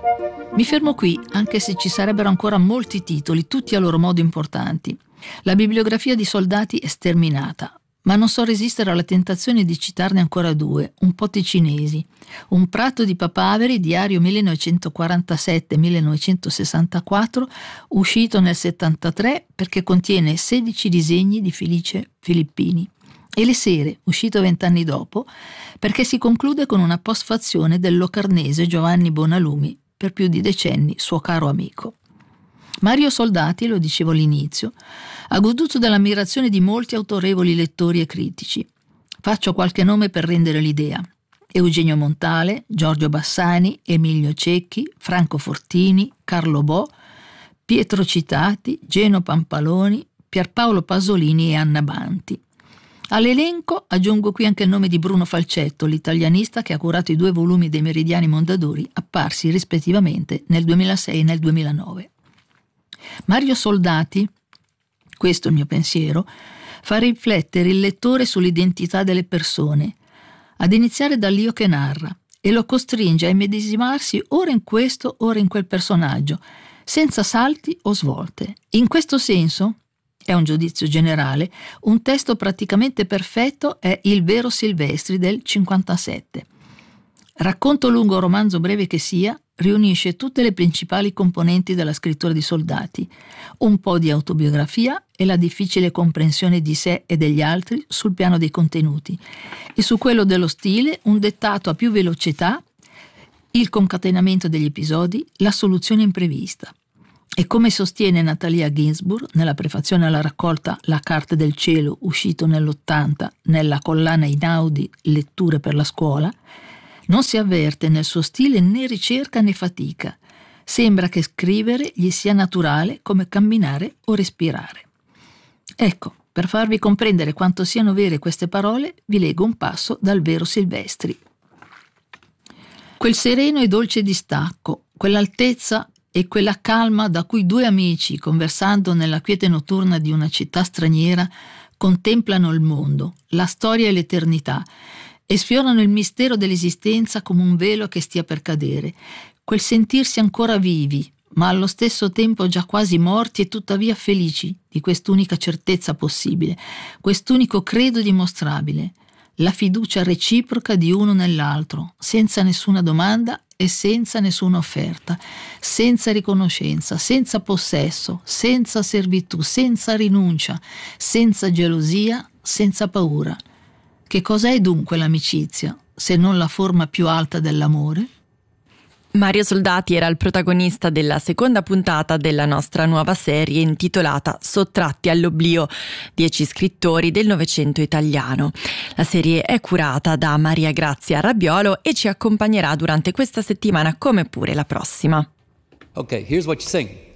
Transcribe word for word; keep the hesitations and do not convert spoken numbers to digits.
Mi fermo qui, anche se ci sarebbero ancora molti titoli, tutti a loro modo importanti. La bibliografia di Soldati è sterminata, ma non so resistere alla tentazione di citarne ancora due, un po' ticinesi. Un prato di papaveri, diario millenovecentoquarantasette millenovecentosessantaquattro, uscito nel settantatré perché contiene sedici disegni di Felice Filippini. E Le Sere, uscito vent'anni dopo, perché si conclude con una postfazione del locarnese Giovanni Bonalumi, per più di decenni suo caro amico. Mario Soldati, lo dicevo all'inizio, ha goduto dell'ammirazione di molti autorevoli lettori e critici. Faccio qualche nome per rendere l'idea: Eugenio Montale, Giorgio Bassani, Emilio Cecchi, Franco Fortini, Carlo Bo, Pietro Citati, Geno Pampaloni, Pierpaolo Pasolini e Anna Banti. All'elenco aggiungo qui anche il nome di Bruno Falcetto, l'italianista che ha curato i due volumi dei Meridiani Mondadori, apparsi rispettivamente nel duemilasei e nel duemilanove. Mario Soldati, questo è il mio pensiero, fa riflettere il lettore sull'identità delle persone, ad iniziare dall'io che narra, e lo costringe a immedesimarsi ora in questo, ora in quel personaggio, senza salti o svolte. In questo senso, è un giudizio generale, un testo praticamente perfetto è Il vero Silvestri del cinquantasette. Racconto lungo o romanzo breve che sia, riunisce tutte le principali componenti della scrittura di Soldati, un po' di autobiografia e la difficile comprensione di sé e degli altri sul piano dei contenuti, e su quello dello stile un dettato a più velocità, il concatenamento degli episodi, la soluzione imprevista. E come sostiene Natalia Ginzburg nella prefazione alla raccolta La Carta del Cielo, uscito nell'ottanta nella collana Inaudi Letture per la scuola, non si avverte nel suo stile né ricerca né fatica. Sembra che scrivere gli sia naturale come camminare o respirare. Ecco, per farvi comprendere quanto siano vere queste parole, vi leggo un passo dal vero Silvestri. Quel sereno e dolce distacco, quell'altezza e quella calma da cui due amici, conversando nella quiete notturna di una città straniera, contemplano il mondo, la storia e l'eternità, e sfiorano il mistero dell'esistenza come un velo che stia per cadere, quel sentirsi ancora vivi, ma allo stesso tempo già quasi morti e tuttavia felici di quest'unica certezza possibile, quest'unico credo dimostrabile, la fiducia reciproca di uno nell'altro, senza nessuna domanda e senza nessuna offerta, senza riconoscenza, senza possesso, senza servitù, senza rinuncia, senza gelosia, senza paura. Che cos'è dunque l'amicizia, se non la forma più alta dell'amore? Mario Soldati era il protagonista della seconda puntata della nostra nuova serie intitolata Sottratti all'oblio, dieci scrittori del Novecento italiano. La serie è curata da Maria Grazia Rabbiolo e ci accompagnerà durante questa settimana come pure la prossima. Ok, here's what you sing.